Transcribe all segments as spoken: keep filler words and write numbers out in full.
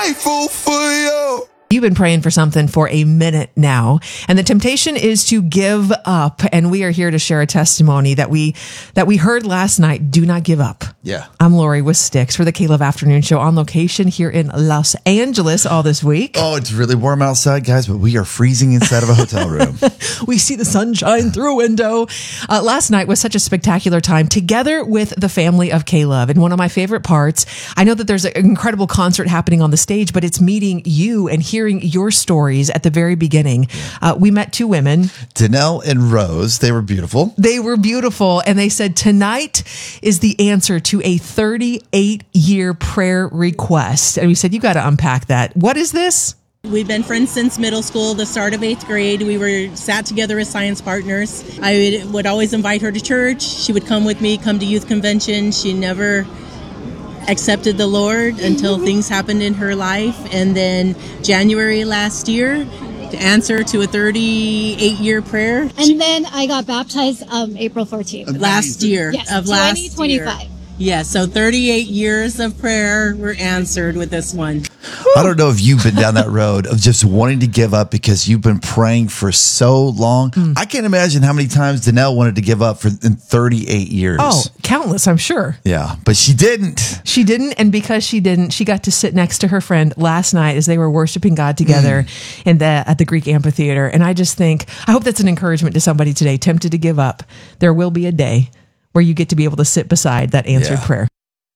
grateful for you. You've been praying for something for a minute now, and the temptation is to give up. And we are here to share a testimony that we that we heard last night. Do not give up. Yeah. I'm Lori with Sticks for the K-Love Afternoon Show on location here in Los Angeles all this week. Oh, it's really warm outside, guys, but we are freezing inside of a hotel room. We see the sunshine through a window. Uh, last night was such a spectacular time together with the family of K-Love. And one of my favorite parts, I know that there's an incredible concert happening on the stage, but it's meeting you and hearing your stories at the very beginning. Uh, we met two women. Danelle and Rose. They were beautiful. They were beautiful. And they said tonight is the answer to a thirty-eight year prayer request. And we said, you got to unpack that. What is this? We've been friends since middle school, the start of eighth grade. We were sat together as science partners. I would, would always invite her to church. She would come with me, come to youth convention. She never accepted the Lord until things happened in her life. And then January last year, to answer to a thirty-eight year prayer. And then I got baptized um, April fourteenth. Last year. Yes, of last twenty year. twenty-five. Yeah, so thirty-eight years of prayer were answered with this one. I don't know if you've been down that road of just wanting to give up because you've been praying for so long. Mm. I can't imagine how many times Danelle wanted to give up for in thirty-eight years. Oh, countless, I'm sure. Yeah, but she didn't. She didn't, and because she didn't, she got to sit next to her friend last night as they were worshiping God together mm. in the at the Greek amphitheater. And I just think, I hope that's an encouragement to somebody today tempted to give up. There will be a day where you get to be able to sit beside that answered yeah. prayer.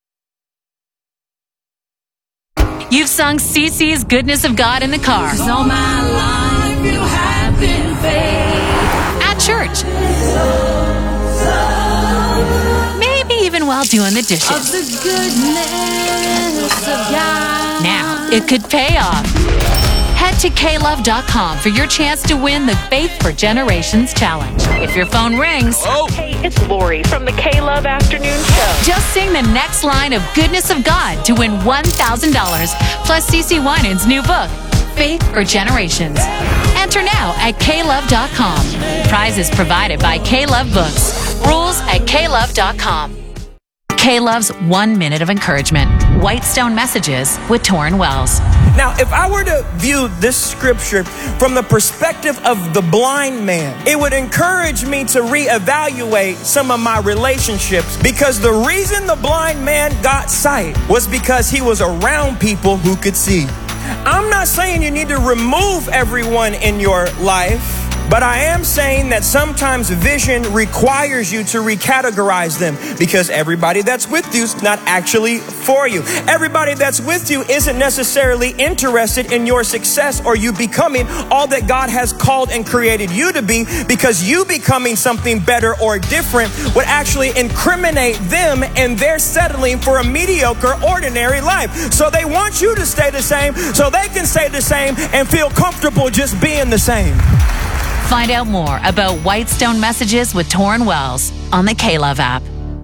You've sung Cece's Goodness of God in the car. All my life you have been faithful. At church. Maybe even while doing the dishes. Of the goodness of God. Now, it could pay off. Head to K love dot com for your chance to win the Faith for Generations Challenge. If your phone rings, oh. Hey, it's Lori from the K-Love Afternoon Show. Just sing the next line of Goodness of God to win one thousand dollars plus Cece Winans' new book, Faith for Generations. Enter now at K love dot com. Prizes provided by K-Love Books. Rules at K love dot com. K-Love's One Minute of Encouragement. Whitestone Messages with Torrin Wells. Now, if I were to view this scripture from the perspective of the blind man, it would encourage me to reevaluate some of my relationships, because the reason the blind man got sight was because he was around people who could see. I'm not saying you need to remove everyone in your life, but I am saying that sometimes vision requires you to recategorize them, because everybody that's with you is not actually for you. Everybody that's with you isn't necessarily interested in your success or you becoming all that God has called and created you to be, because you becoming something better or different would actually incriminate them, and they're settling for a mediocre, ordinary life. So they want you to stay the same so they can stay the same and feel comfortable just being the same. Find out more about Whitestone Messages with Torrin Wells on the K-Love app.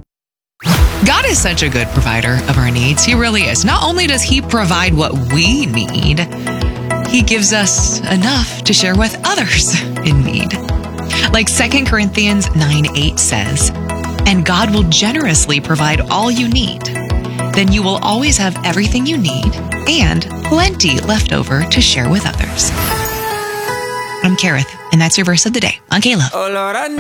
God is such a good provider of our needs. He really is. Not only does He provide what we need, He gives us enough to share with others in need. Like Second Corinthians nine eight says, and God will generously provide all you need. Then you will always have everything you need and plenty left over to share with others. I'm Kareth, and that's your verse of the day on K-Love. Oh Lord, I need